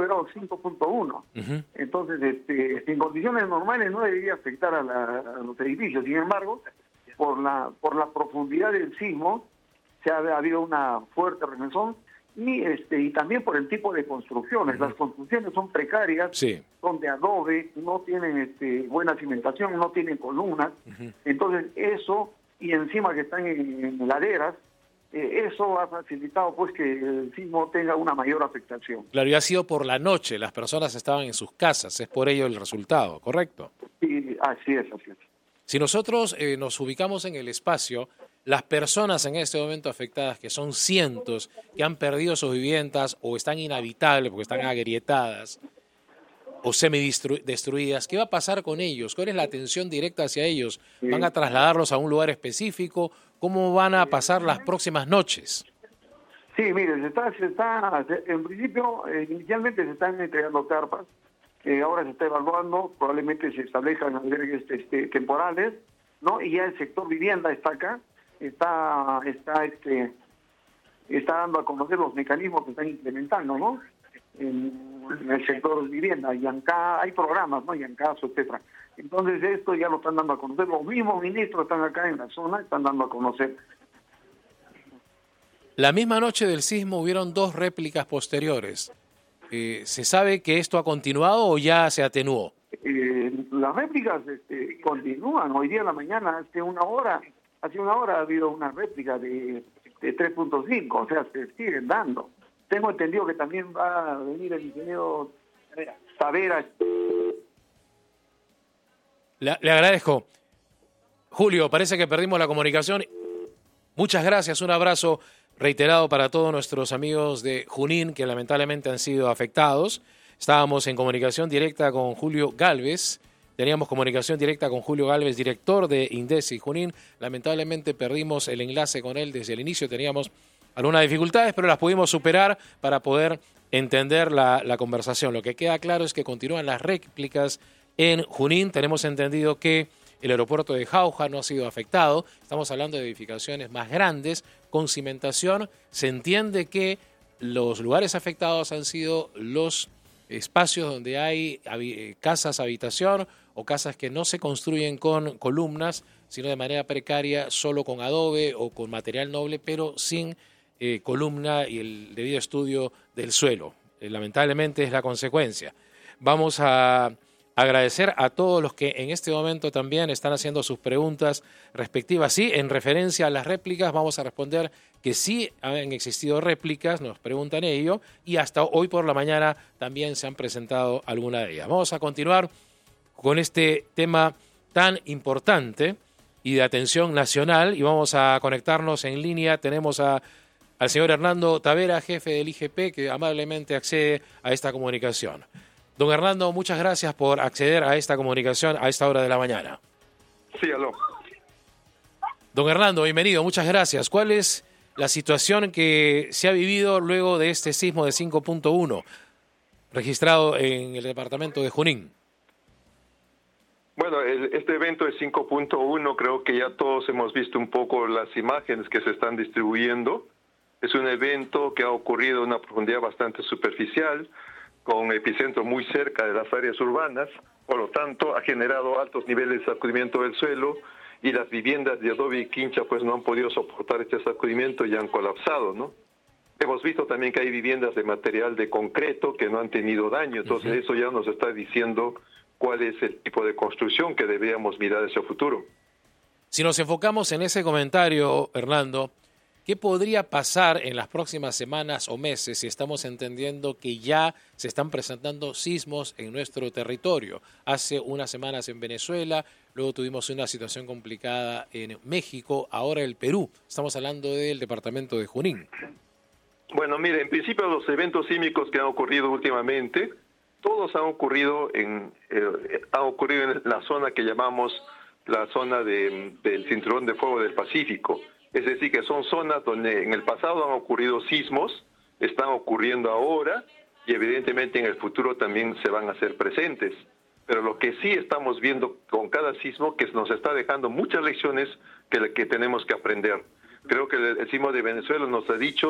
grado 5.1. Entonces, en condiciones normales no debería afectar a los edificios. Sin embargo, por la profundidad del sismo, ha habido una fuerte remesón y también por el tipo de construcciones. Las construcciones son precarias, son de adobe, no tienen buena cimentación, no tienen columnas. Entonces eso, y encima que están en laderas, eso ha facilitado pues que el sismo tenga una mayor afectación. Claro, y ha sido por la noche, las personas estaban en sus casas, es por ello el resultado, ¿correcto? Sí, así es. Si nosotros nos ubicamos en el espacio, las personas en este momento afectadas, que son cientos, que han perdido sus viviendas o están inhabitables porque están agrietadas o semidestruidas, ¿qué va a pasar con ellos? ¿Cuál es la atención directa hacia ellos? ¿Van a trasladarlos a un lugar específico? ¿Cómo van a pasar las próximas noches? Sí, mire, en principio, inicialmente se están entregando carpas, ahora se está evaluando, probablemente se establezcan albergues temporales, ¿no? Y ya el sector vivienda está acá, está dando a conocer los mecanismos que están implementando, ¿no? En el sector vivienda, y acá hay programas, ¿no? Y en caso, etcétera. Entonces esto ya lo están dando a conocer, los mismos ministros están acá en la zona, están dando a conocer. La misma noche del sismo hubieron 2 réplicas posteriores. ¿Se sabe que esto ha continuado o ya se atenuó? Las réplicas continúan. Hoy día en la mañana, hace una hora ha habido una réplica de 3.5, o sea, se siguen dando. Tengo entendido que también va a venir el ingeniero Tavera. Le agradezco. Julio, parece que perdimos la comunicación. Muchas gracias, un abrazo reiterado para todos nuestros amigos de Junín que lamentablemente han sido afectados. Estábamos en comunicación directa con Julio Gálvez. Teníamos comunicación directa con Julio Gálvez, director de INDECI Junín. Lamentablemente perdimos el enlace con él desde el inicio. Teníamos algunas dificultades, pero las pudimos superar para poder entender la conversación. Lo que queda claro es que continúan las réplicas en Junín. Tenemos entendido que el aeropuerto de Jauja no ha sido afectado. Estamos hablando de edificaciones más grandes con cimentación. Se entiende que los lugares afectados han sido los espacios donde hay casas habitación o casas que no se construyen con columnas, sino de manera precaria, solo con adobe o con material noble, pero sin columna y el debido estudio del suelo. Lamentablemente es la consecuencia. Vamos a agradecer a todos los que en este momento también están haciendo sus preguntas respectivas. Sí, en referencia a las réplicas vamos a responder que sí han existido réplicas, nos preguntan ello, y hasta hoy por la mañana también se han presentado algunas de ellas. Vamos a continuar con este tema tan importante y de atención nacional y vamos a conectarnos en línea. Tenemos al señor Hernando Tavera, jefe del IGP, que amablemente accede a esta comunicación. Don Hernando, muchas gracias por acceder a esta comunicación a esta hora de la mañana. Sí, aló. Don Hernando, bienvenido, muchas gracias. ¿Cuál es la situación que se ha vivido luego de este sismo de 5.1 registrado en el departamento de Junín? Bueno, este evento de 5.1 creo que ya todos hemos visto un poco las imágenes que se están distribuyendo. Es un evento que ha ocurrido a una profundidad bastante superficial, con epicentro muy cerca de las áreas urbanas, por lo tanto ha generado altos niveles de sacudimiento del suelo y las viviendas de adobe y quincha pues no han podido soportar este sacudimiento y han colapsado, ¿no? Hemos visto también que hay viviendas de material de concreto que no han tenido daño, entonces eso ya nos está diciendo cuál es el tipo de construcción que deberíamos mirar hacia el futuro. Si nos enfocamos en ese comentario, Hernando, ¿qué podría pasar en las próximas semanas o meses si estamos entendiendo que ya se están presentando sismos en nuestro territorio? Hace unas semanas en Venezuela, luego tuvimos una situación complicada en México, ahora el Perú. Estamos hablando del departamento de Junín. Bueno, mire, en principio los eventos sísmicos que han ocurrido últimamente, todos han ocurrido en la zona que llamamos la zona del Cinturón de Fuego del Pacífico. Es decir, que son zonas donde en el pasado han ocurrido sismos, están ocurriendo ahora y evidentemente en el futuro también se van a hacer presentes. Pero lo que sí estamos viendo con cada sismo que nos está dejando muchas lecciones que tenemos que aprender. Creo que el sismo de Venezuela nos ha dicho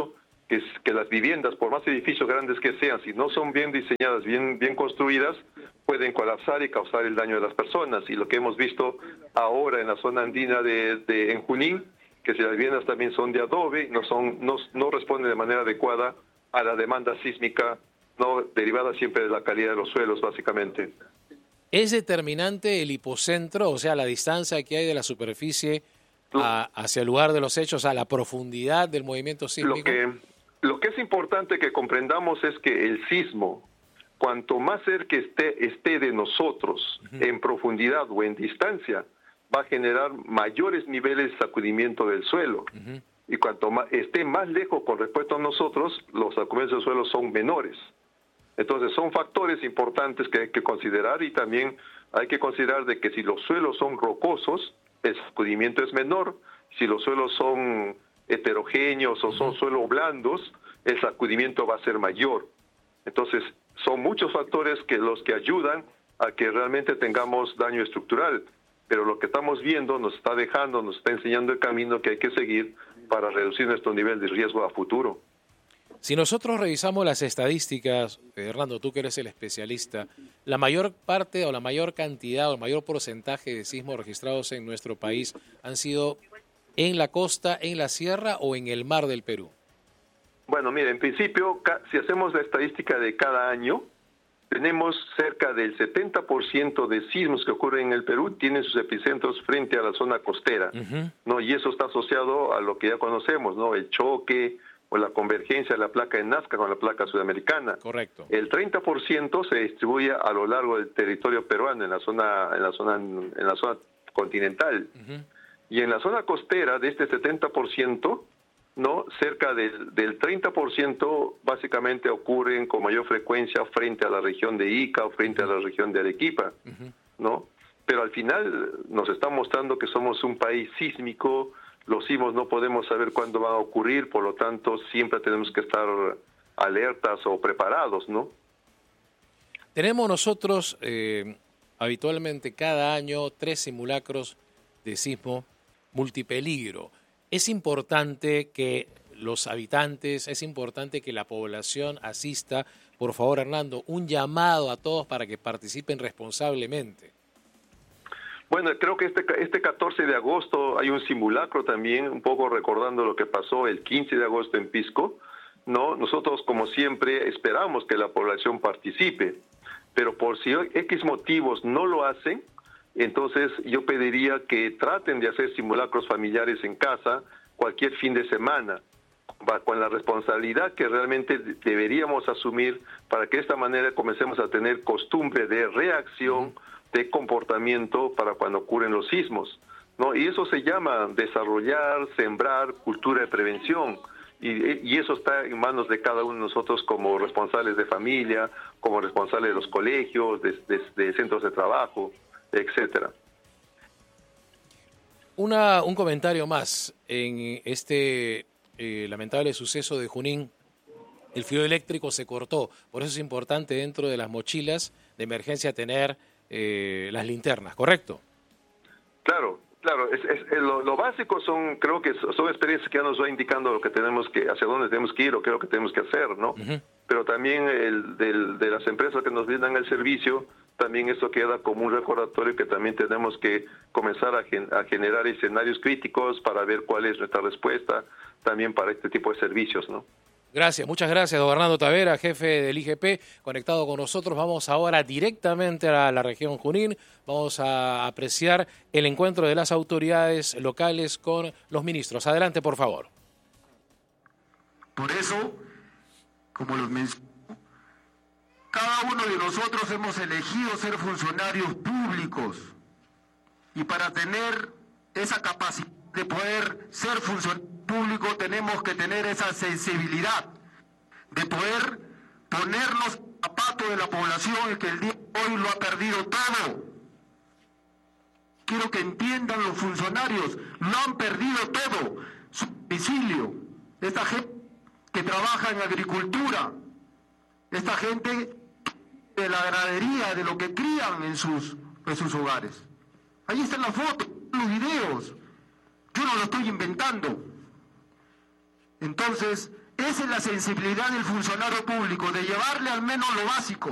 que las viviendas, por más edificios grandes que sean, si no son bien diseñadas, bien construidas, pueden colapsar y causar el daño de las personas. Y lo que hemos visto ahora en la zona andina en Junín, que si las viviendas también son de adobe, no responden de manera adecuada a la demanda sísmica, no derivada siempre de la calidad de los suelos, básicamente. ¿Es determinante el hipocentro, o sea, la distancia que hay de la superficie hacia el lugar de los hechos, a la profundidad del movimiento sísmico? Lo que es importante que comprendamos es que el sismo, cuanto más cerca esté de nosotros, en profundidad o en distancia, va a generar mayores niveles de sacudimiento del suelo. Y cuanto esté más lejos con respecto a nosotros, los sacudimientos del suelo son menores. Entonces son factores importantes que hay que considerar, y también hay que considerar de que si los suelos son rocosos, el sacudimiento es menor. Si los suelos son heterogéneos o son suelos blandos, el sacudimiento va a ser mayor. Entonces, son muchos factores los que ayudan a que realmente tengamos daño estructural, pero lo que estamos viendo nos está enseñando el camino que hay que seguir para reducir nuestro nivel de riesgo a futuro. Si nosotros revisamos las estadísticas, Hernando, tú que eres el especialista, la mayor parte o la mayor cantidad o el mayor porcentaje de sismos registrados en nuestro país han sido en la costa, en la sierra o en el mar del Perú. Bueno, mire, en principio, si hacemos la estadística de cada año, tenemos cerca del 70% de sismos que ocurren en el Perú tienen sus epicentros frente a la zona costera, ¿no? Y eso está asociado a lo que ya conocemos, ¿no? El choque o la convergencia de la placa de Nazca con la placa sudamericana. Correcto. El 30% se distribuye a lo largo del territorio peruano, en la zona continental. Y en la zona costera, de este 70%, ¿no? Cerca del 30% básicamente ocurren con mayor frecuencia frente a la región de Ica o frente a la región de Arequipa, ¿no? Pero al final nos está mostrando que somos un país sísmico. Los sismos no podemos saber cuándo van a ocurrir, por lo tanto siempre tenemos que estar alertas o preparados, ¿no? Tenemos nosotros habitualmente cada año 3 simulacros de sismo multipeligro. Es importante que los habitantes, es importante que la población asista. Por favor, Hernando, un llamado a todos para que participen responsablemente. Bueno, creo que este 14 de agosto hay un simulacro también, un poco recordando lo que pasó el 15 de agosto en Pisco, ¿no? Nosotros, como siempre, esperamos que la población participe, pero por si X motivos no lo hacen, entonces yo pediría que traten de hacer simulacros familiares en casa cualquier fin de semana, con la responsabilidad que realmente deberíamos asumir para que de esta manera comencemos a tener costumbre de reacción, de comportamiento para cuando ocurren los sismos, ¿no? Y eso se llama desarrollar, sembrar cultura de prevención, y eso está en manos de cada uno de nosotros como responsables de familia, como responsables de los colegios, de centros de trabajo, etcétera. Un comentario más. En este lamentable suceso de Junín, el fluido eléctrico se cortó. Por eso es importante dentro de las mochilas de emergencia tener las linternas, ¿correcto? Claro. Lo básico creo que son experiencias que ya nos va indicando lo que hacia dónde tenemos que ir o qué es lo que tenemos que hacer, ¿no? Pero también de las empresas que nos brindan el servicio, también esto queda como un recordatorio que también tenemos que comenzar a generar escenarios críticos para ver cuál es nuestra respuesta también para este tipo de servicios, ¿no? Gracias, muchas gracias, don Hernando Tavera, jefe del IGP, conectado con nosotros. Vamos ahora directamente a la región Junín. Vamos a apreciar el encuentro de las autoridades locales con los ministros. Adelante, por favor. Por eso, como los mencioné, cada uno de nosotros hemos elegido ser funcionarios públicos, y para tener esa capacidad de poder ser funcionario público tenemos que tener esa sensibilidad de poder ponernos en el zapato de la población que el día de hoy lo ha perdido todo. Quiero que entiendan los funcionarios, lo han perdido todo, su domicilio, esta gente que trabaja en agricultura, esta gente de la ganadería, de lo que crían en sus hogares. Ahí están las fotos, los videos. Yo no lo estoy inventando. Entonces, Esa es la sensibilidad del funcionario público, de llevarle al menos lo básico.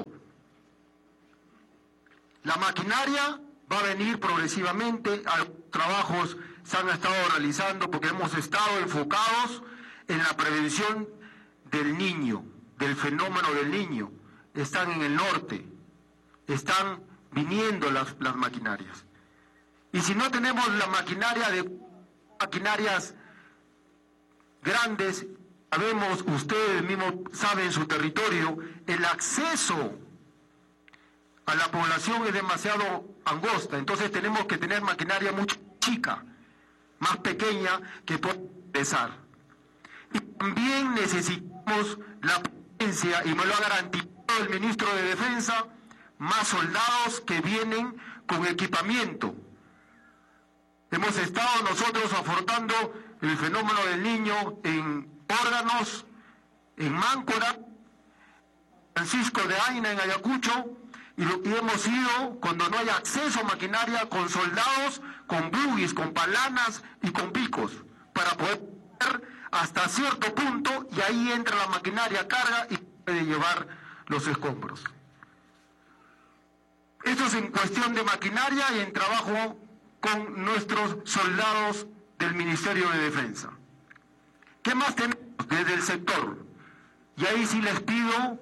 La maquinaria va a venir progresivamente, algunos trabajos se han estado realizando porque hemos estado enfocados en la prevención del niño, del fenómeno del niño. Están en el norte, están viniendo las maquinarias. Y si no tenemos la maquinaria de maquinarias grandes, sabemos, ustedes mismos saben, su territorio, el acceso a la población es demasiado angosta, entonces tenemos que tener maquinaria mucho chica, más pequeña, que pueda ingresar. Y también necesitamos la presencia, y me lo ha garantizado el ministro de Defensa, más soldados que vienen con equipamiento. Hemos estado nosotros afrontando el fenómeno del niño en órganos, en Máncora, Francisco de Aina, en Ayacucho, y hemos ido, cuando no hay acceso a maquinaria, con soldados, con buggies, con palanas y con picos, para poder hasta cierto punto, y ahí entra la maquinaria, carga y puede llevar los escombros. Esto es en cuestión de maquinaria y en trabajo con nuestros soldados del Ministerio de Defensa. ¿Qué más tenemos desde el sector? Y ahí sí les pido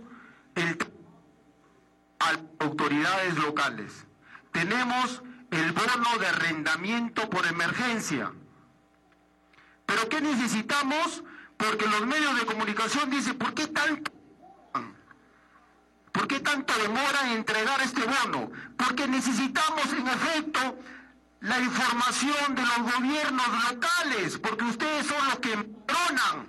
a las autoridades locales. Tenemos el bono de arrendamiento por emergencia. ¿Pero qué necesitamos? Porque los medios de comunicación dicen, ¿por qué tanto demora en entregar este bono? Porque necesitamos, en efecto, la información de los gobiernos locales, porque ustedes son los que empadronan.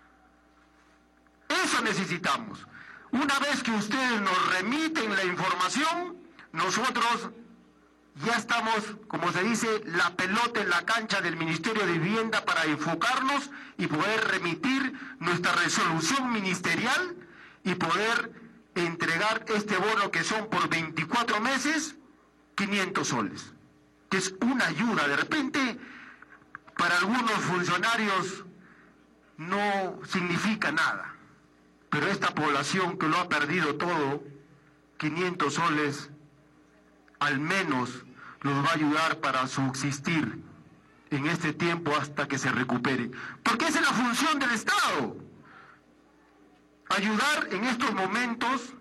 Eso necesitamos. Una vez que ustedes nos remiten la información, nosotros ya estamos, como se dice, la pelota en la cancha del Ministerio de Vivienda para enfocarnos y poder remitir nuestra resolución ministerial y poder entregar este bono, que son por 24 meses, 500 soles, que es una ayuda. De repente, para algunos funcionarios no significa nada, pero esta población que lo ha perdido todo, 500 soles al menos los va a ayudar para subsistir en este tiempo hasta que se recupere. Porque esa es la función del Estado, ayudar en estos momentos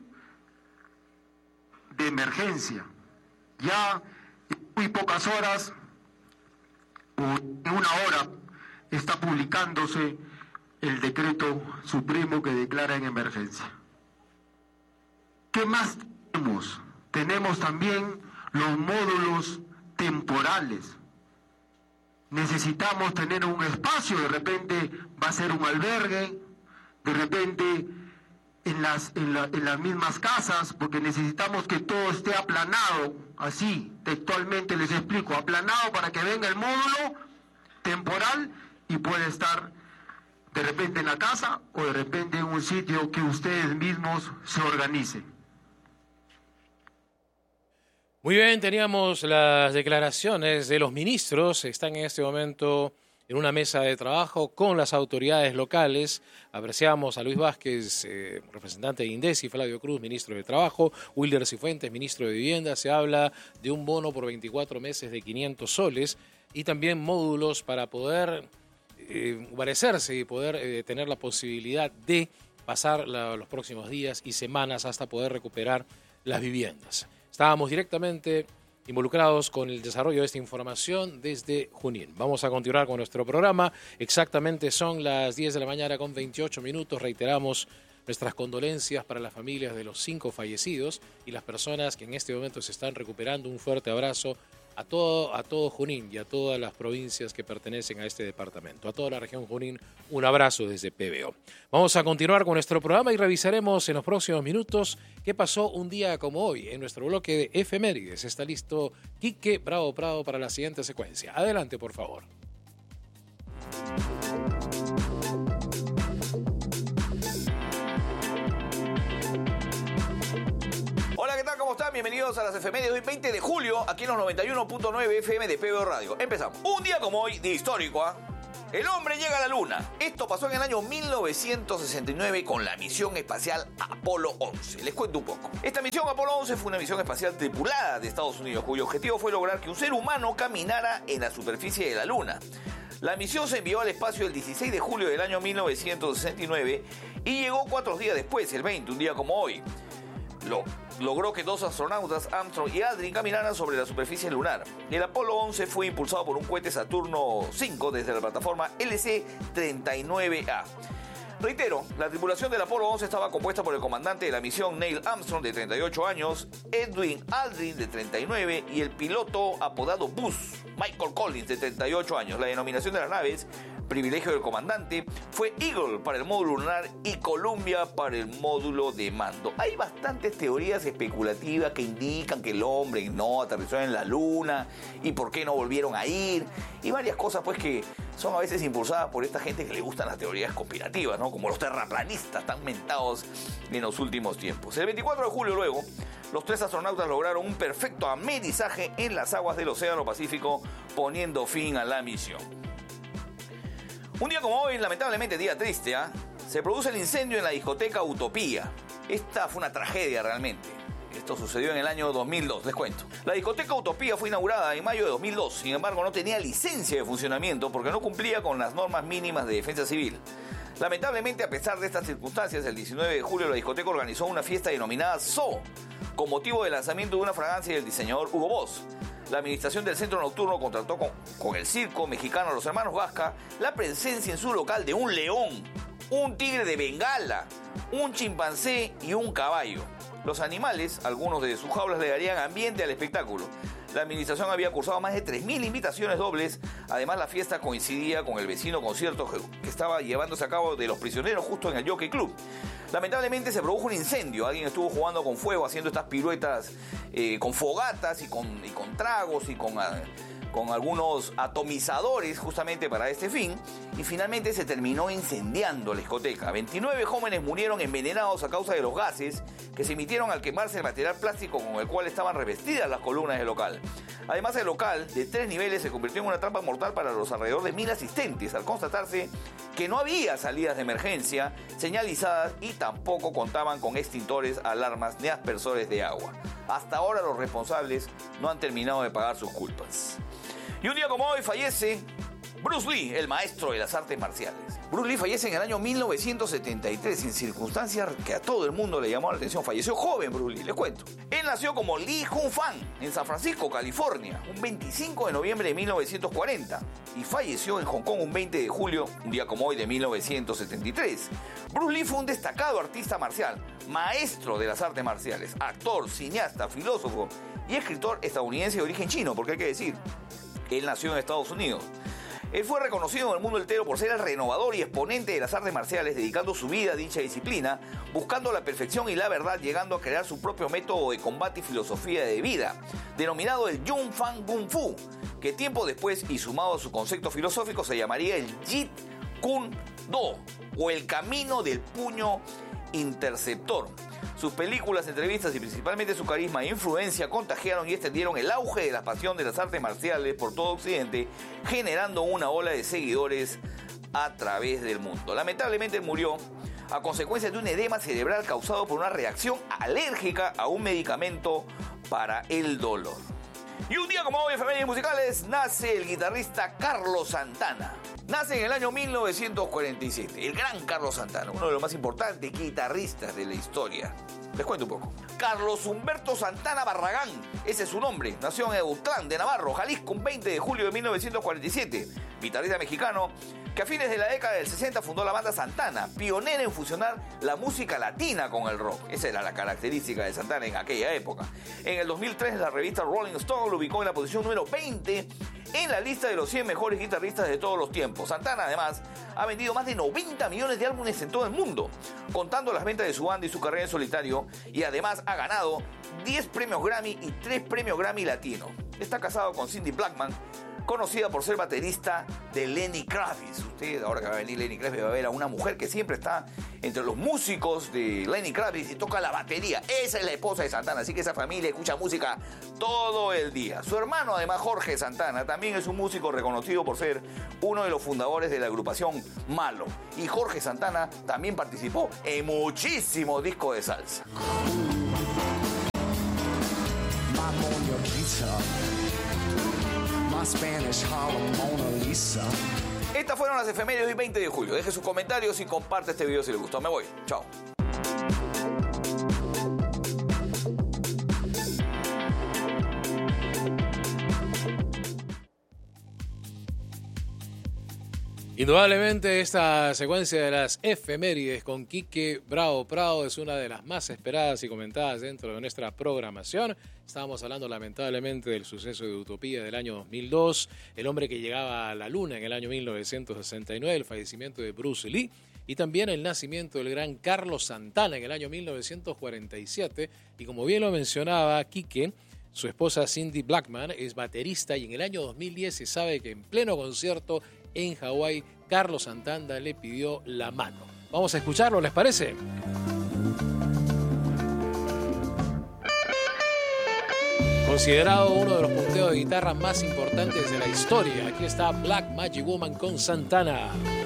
de emergencia. Ya en muy pocas horas, o en una hora, está publicándose el decreto supremo que declara en emergencia. ¿Qué más tenemos? Tenemos también los módulos temporales. Necesitamos tener un espacio, de repente va a ser un albergue, de repente en las mismas casas, porque necesitamos que todo esté aplanado, así, textualmente les explico, aplanado para que venga el módulo temporal y pueda estar de repente en la casa o de repente en un sitio que ustedes mismos se organicen. Muy bien, teníamos las declaraciones de los ministros. Están en este momento en una mesa de trabajo con las autoridades locales. Apreciamos a Luis Vázquez, representante de INDECI, Flavio Cruz, ministro de Trabajo, Wilder Cifuentes, ministro de Vivienda. Se habla de un bono por 24 meses de 500 soles y también módulos para poder guarecerse y poder tener la posibilidad de pasar los próximos días y semanas hasta poder recuperar las viviendas. Estábamos directamente involucrados con el desarrollo de esta información desde Junín. Vamos a continuar con nuestro programa. Exactamente son las 10 de la mañana con 28 minutos. Reiteramos nuestras condolencias para las familias de los 5 fallecidos y las personas que en este momento se están recuperando. Un fuerte abrazo a todo Junín y a todas las provincias que pertenecen a este departamento. A toda la región Junín, un abrazo desde PBO. Vamos a continuar con nuestro programa y revisaremos en los próximos minutos qué pasó un día como hoy en nuestro bloque de efemérides. Está listo Quique Bravo Prado para la siguiente secuencia. Adelante, por favor. Hola, ¿qué tal? ¿Cómo están? Bienvenidos a las efemérides de hoy, 20 de julio, aquí en los 91.9 FM de PBO Radio. Empezamos. Un día como hoy, de histórico, El hombre llega a la luna. Esto pasó en el año 1969 con la misión espacial Apolo 11. Les cuento un poco. Esta misión Apolo 11 fue una misión espacial tripulada de Estados Unidos, cuyo objetivo fue lograr que un ser humano caminara en la superficie de la luna. La misión se envió al espacio el 16 de julio del año 1969 y llegó 4 días después, el 20, un día como hoy. Logró que 2 astronautas, Armstrong y Aldrin, caminaran sobre la superficie lunar. El Apolo 11 fue impulsado por un cohete Saturno 5 desde la plataforma LC-39A. Reitero, la tripulación del Apolo 11 estaba compuesta por el comandante de la misión Neil Armstrong, de 38 años, Edwin Aldrin, de 39, y el piloto apodado Buzz, Michael Collins, de 38 años. La denominación de las naves, privilegio del comandante, fue Eagle para el módulo lunar y Columbia para el módulo de mando. Hay bastantes teorías especulativas que indican que el hombre no aterrizó en la luna y por qué no volvieron a ir, y varias cosas pues que son a veces impulsadas por esta gente que le gustan las teorías conspirativas, ¿no? Como los terraplanistas tan mentados en los últimos tiempos. El 24 de julio luego, los 3 astronautas lograron un perfecto amerizaje en las aguas del Océano Pacífico, poniendo fin a la misión. Un día como hoy, lamentablemente día triste, se produce el incendio en la discoteca Utopía. Esta fue una tragedia realmente. Esto sucedió en el año 2002, les cuento. La discoteca Utopía fue inaugurada en mayo de 2002, sin embargo no tenía licencia de funcionamiento porque no cumplía con las normas mínimas de defensa civil. Lamentablemente, a pesar de estas circunstancias, el 19 de julio la discoteca organizó una fiesta denominada Zoo, con motivo del lanzamiento de una fragancia del diseñador Hugo Boss. La administración del centro nocturno contrató con el circo mexicano Los Hermanos Gasca la presencia en su local de un león, un tigre de Bengala, un chimpancé y un caballo. Los animales, algunos de sus jaulas, le darían ambiente al espectáculo. La administración había cursado más de 3.000 invitaciones dobles. Además, la fiesta coincidía con el vecino concierto que estaba llevándose a cabo de Los Prisioneros justo en el Jockey Club. Lamentablemente se produjo un incendio. Alguien estuvo jugando con fuego, haciendo estas piruetas con fogatas y con tragos y con algunos atomizadores justamente para este fin, y finalmente se terminó incendiando la discoteca. 29 jóvenes murieron envenenados a causa de los gases que se emitieron al quemarse el material plástico con el cual estaban revestidas las columnas del local. Además, el local de 3 niveles se convirtió en una trampa mortal para los alrededor de 1.000 asistentes, al constatarse que no había salidas de emergencia señalizadas y tampoco contaban con extintores, alarmas ni aspersores de agua. Hasta ahora los responsables no han terminado de pagar sus culpas. Y un día como hoy fallece Bruce Lee, el maestro de las artes marciales. Bruce Lee fallece en el año 1973 en circunstancias que a todo el mundo le llamó la atención. Falleció joven Bruce Lee, les cuento. Él nació como Lee Jun Fan en San Francisco, California, un 25 de noviembre de 1940 y falleció en Hong Kong un 20 de julio, un día como hoy de 1973. Bruce Lee fue un destacado artista marcial, maestro de las artes marciales, actor, cineasta, filósofo y escritor estadounidense de origen chino, porque hay que decir, él nació en Estados Unidos. Él fue reconocido en el mundo entero por ser el renovador y exponente de las artes marciales, dedicando su vida a dicha disciplina, buscando la perfección y la verdad, llegando a crear su propio método de combate y filosofía de vida, denominado el Yun Fan Kung Fu, que tiempo después, y sumado a su concepto filosófico, se llamaría el Jeet Kune Do, o el camino del puño interceptor. Sus películas, entrevistas y principalmente su carisma e influencia contagiaron y extendieron el auge de la pasión de las artes marciales por todo Occidente, generando una ola de seguidores a través del mundo. Lamentablemente murió a consecuencia de un edema cerebral causado por una reacción alérgica a un medicamento para el dolor. Y un día como hoy en Efemérides Musicales nace el guitarrista Carlos Santana. Nace en el año 1947, el gran Carlos Santana, uno de los más importantes guitarristas de la historia. Les cuento un poco. Carlos Humberto Santana Barragán, ese es su nombre. Nació en Eutlán de Navarro, Jalisco, un 20 de julio de 1947. Guitarrista mexicano que a fines de la década del 60 fundó la banda Santana, pionera en fusionar la música latina con el rock. Esa era la característica de Santana en aquella época. En el 2003 la revista Rolling Stone lo ubicó en la posición número 20 en la lista de los 100 mejores guitarristas de todos los tiempos. Santana además ha vendido más de 90 millones de álbumes en todo el mundo, contando las ventas de su banda y su carrera en solitario, y además ha ganado 10 premios Grammy y 3 premios Grammy Latino. Está casado con Cindy Blackman, conocida por ser baterista de Lenny Kravitz. Usted, ahora que va a venir Lenny Kravitz, va a ver a una mujer que siempre está entre los músicos de Lenny Kravitz y toca la batería. Esa es la esposa de Santana, así que esa familia escucha música todo el día. Su hermano, además, Jorge Santana, también es un músico reconocido por ser uno de los fundadores de la agrupación Malo. Y Jorge Santana también participó en muchísimos discos de salsa. Estas fueron las efemérides del 20 de julio. Deje sus comentarios y comparte este video si le gustó. Me voy. Chao. Indudablemente esta secuencia de las efemérides con Quique Bravo Prado es una de las más esperadas y comentadas dentro de nuestra programación. Estábamos hablando lamentablemente del suceso de Utopía del año 2002, el hombre que llegaba a la luna en el año 1969, el fallecimiento de Bruce Lee y también el nacimiento del gran Carlos Santana en el año 1947. Y como bien lo mencionaba Quique, su esposa Cindy Blackman es baterista y en el año 2010 se sabe que en pleno concierto en Hawái, Carlos Santana le pidió la mano. Vamos a escucharlo, ¿les parece? Considerado uno de los punteos de guitarra más importantes de la historia, aquí está Black Magic Woman con Santana.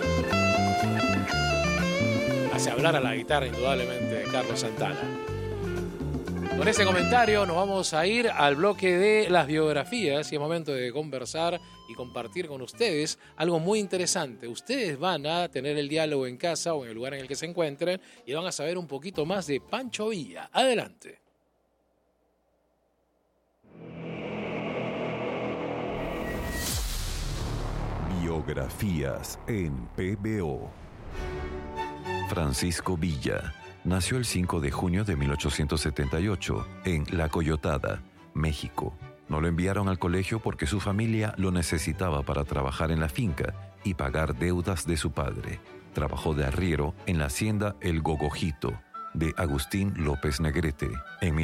Hace hablar a la guitarra indudablemente de Carlos Santana. Con ese comentario nos vamos a ir al bloque de las biografías y es momento de conversar y compartir con ustedes algo muy interesante. Ustedes van a tener el diálogo en casa o en el lugar en el que se encuentren y van a saber un poquito más de Pancho Villa. Adelante. Biografías en PBO. Francisco Villa nació el 5 de junio de 1878 en La Coyotada, México. No lo enviaron al colegio porque su familia lo necesitaba para trabajar en la finca y pagar deudas de su padre. Trabajó de arriero en la hacienda El Gogojito de Agustín López Negrete. En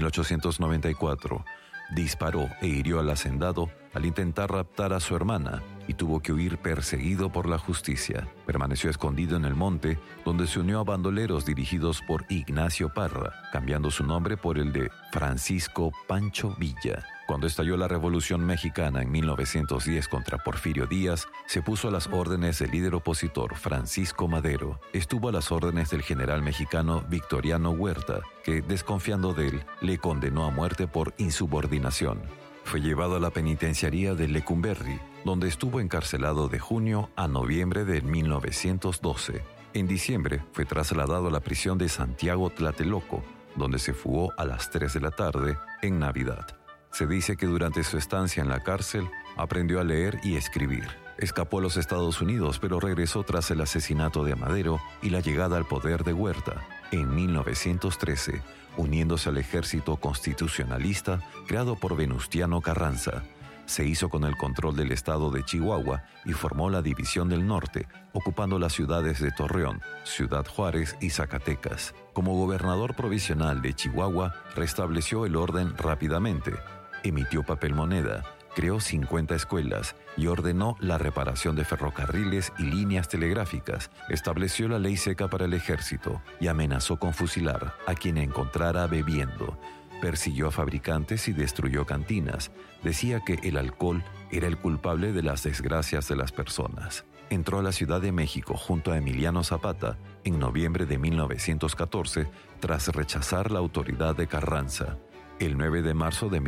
1894 disparó e hirió al hacendado al intentar raptar a su hermana y tuvo que huir perseguido por la justicia. Permaneció escondido en el monte, donde se unió a bandoleros dirigidos por Ignacio Parra, cambiando su nombre por el de Francisco Pancho Villa. Cuando estalló la Revolución Mexicana en 1910 contra Porfirio Díaz, se puso a las órdenes del líder opositor Francisco Madero. Estuvo a las órdenes del general mexicano Victoriano Huerta, que, desconfiando de él, le condenó a muerte por insubordinación. Fue llevado a la penitenciaría de Lecumberri, donde estuvo encarcelado de junio a noviembre de 1912. En diciembre fue trasladado a la prisión de Santiago Tlatelolco, donde se fugó a las 3 de la tarde en Navidad. Se dice que durante su estancia en la cárcel aprendió a leer y escribir. Escapó a los Estados Unidos, pero regresó tras el asesinato de Madero y la llegada al poder de Huerta en 1913, uniéndose al ejército constitucionalista creado por Venustiano Carranza. Se hizo con el control del estado de Chihuahua y formó la División del Norte, ocupando las ciudades de Torreón, Ciudad Juárez y Zacatecas. Como gobernador provisional de Chihuahua, restableció el orden rápidamente, emitió papel moneda, creó 50 escuelas y ordenó la reparación de ferrocarriles y líneas telegráficas, estableció la ley seca para el ejército y amenazó con fusilar a quien encontrara bebiendo. Persiguió a fabricantes y destruyó cantinas. Decía que el alcohol era el culpable de las desgracias de las personas. Entró a la Ciudad de México junto a Emiliano Zapata en noviembre de 1914 tras rechazar la autoridad de Carranza. El 9 de marzo de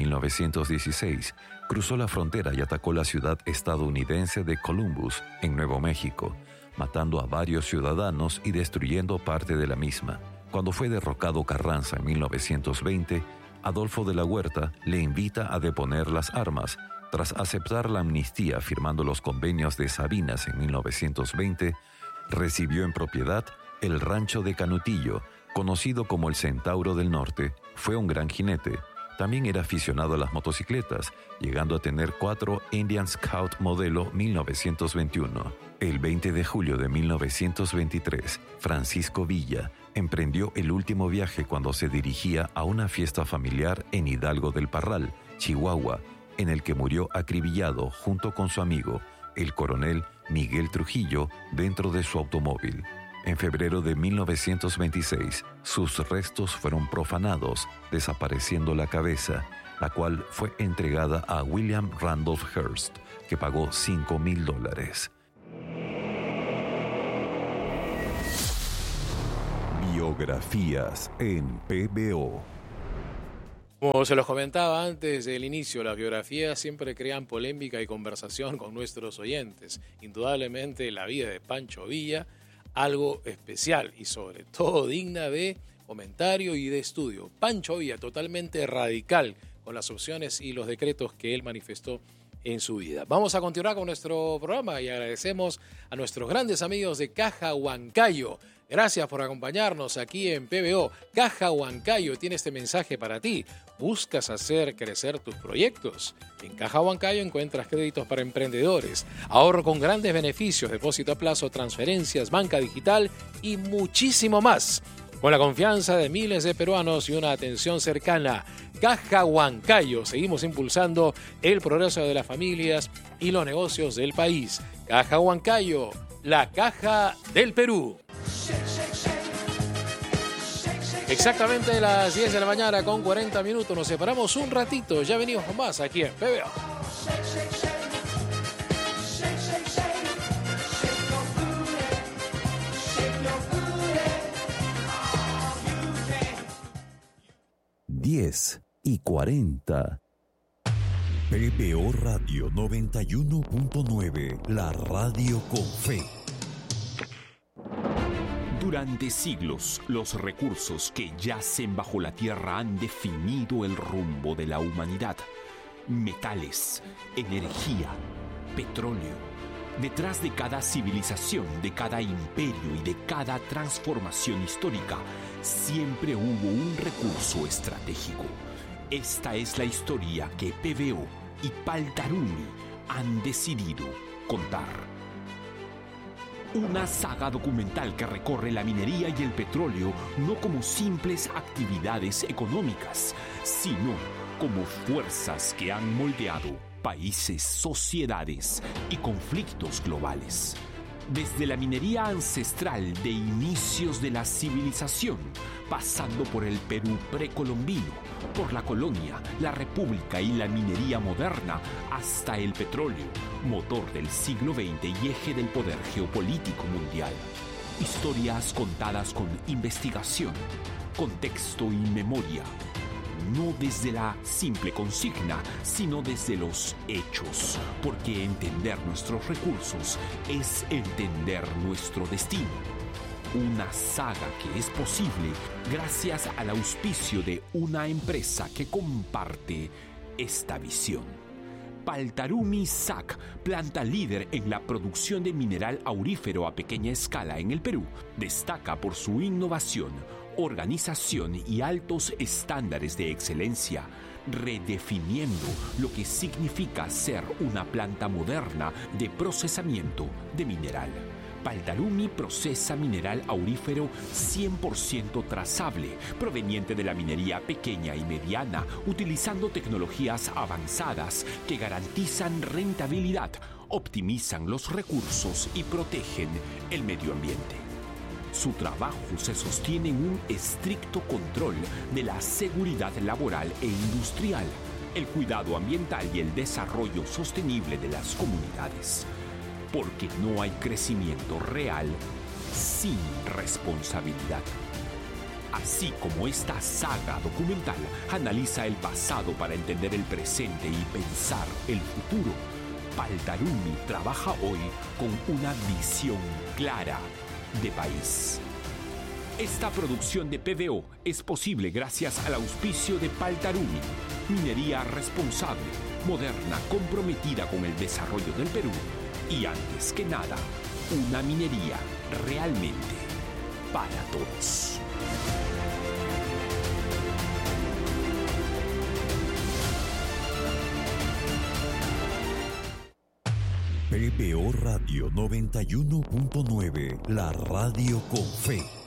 1916 cruzó la frontera y atacó la ciudad estadounidense de Columbus, en Nuevo México, matando a varios ciudadanos y destruyendo parte de la misma. Cuando fue derrocado Carranza en 1920, Adolfo de la Huerta le invita a deponer las armas. Tras aceptar la amnistía firmando los convenios de Sabinas en 1920, recibió en propiedad el rancho de Canutillo, conocido como el Centauro del Norte. Fue un gran jinete. También era aficionado a las motocicletas, llegando a tener 4 Indian Scout modelo 1921. El 20 de julio de 1923, Francisco Villa emprendió el último viaje cuando se dirigía a una fiesta familiar en Hidalgo del Parral, Chihuahua, en el que murió acribillado junto con su amigo, el coronel Miguel Trujillo, dentro de su automóvil. En febrero de 1926, sus restos fueron profanados, desapareciendo la cabeza, la cual fue entregada a William Randolph Hearst, que pagó $5,000. Biografías en PBO. Como se los comentaba antes del inicio, las biografías siempre crean polémica y conversación con nuestros oyentes. Indudablemente la vida de Pancho Villa, algo especial y sobre todo digna de comentario y de estudio. Pancho Villa, totalmente radical con las opciones y los decretos que él manifestó en su vida. Vamos a continuar con nuestro programa y agradecemos a nuestros grandes amigos de Caja Huancayo. Gracias por acompañarnos aquí en PBO. Caja Huancayo tiene este mensaje para ti. ¿Buscas hacer crecer tus proyectos? En Caja Huancayo encuentras créditos para emprendedores, ahorro con grandes beneficios, depósito a plazo, transferencias, banca digital y muchísimo más. Con la confianza de miles de peruanos y una atención cercana, Caja Huancayo, seguimos impulsando el progreso de las familias y los negocios del país. Caja Huancayo, la caja del Perú. Exactamente las 10 de la mañana con 40 minutos. Nos separamos un ratito. Ya venimos con más aquí en PBO. y 40. PBO Radio 91.9, la radio con fe. Durante siglos, los recursos que yacen bajo la tierra han definido el rumbo de la humanidad. Metales, energía, petróleo. Detrás de cada civilización, de cada imperio y de cada transformación histórica, siempre hubo un recurso estratégico. Esta es la historia que PBO y Paltarumi han decidido contar. Una saga documental que recorre la minería y el petróleo no como simples actividades económicas, sino como fuerzas que han moldeado países, sociedades y conflictos globales. Desde la minería ancestral de inicios de la civilización, pasando por el Perú precolombino, por la colonia, la república y la minería moderna, hasta el petróleo, motor del siglo XX y eje del poder geopolítico mundial. Historias contadas con investigación, contexto y memoria. No desde la simple consigna, sino desde los hechos, porque entender nuestros recursos es entender nuestro destino. Una saga que es posible gracias al auspicio de una empresa que comparte esta visión. Paltarumi SAC, planta líder en la producción de mineral aurífero a pequeña escala en el Perú, destaca por su innovación, organización y altos estándares de excelencia, redefiniendo lo que significa ser una planta moderna de procesamiento de mineral. Paltarumi procesa mineral aurífero 100% trazable, proveniente de la minería pequeña y mediana, utilizando tecnologías avanzadas que garantizan rentabilidad, optimizan los recursos y protegen el medio ambiente. Su trabajo se sostiene en un estricto control de la seguridad laboral e industrial, el cuidado ambiental y el desarrollo sostenible de las comunidades. Porque no hay crecimiento real sin responsabilidad. Así como esta saga documental analiza el pasado para entender el presente y pensar el futuro, Paltarumi trabaja hoy con una visión clara de país. Esta producción de PBO es posible gracias al auspicio de Paltarumi, minería responsable, moderna, comprometida con el desarrollo del Perú y, antes que nada, una minería realmente para todos. PBO Radio 91.9, la radio con fe.